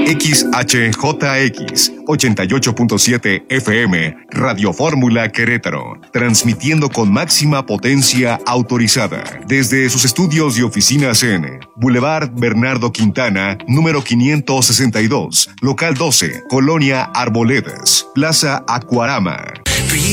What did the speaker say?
XHJX 88.7 FM, Radio Fórmula Querétaro, transmitiendo con máxima potencia autorizada desde sus estudios y oficinas en Boulevard Bernardo Quintana, número 562, local 12, Colonia Arboledas, Plaza Acuarama.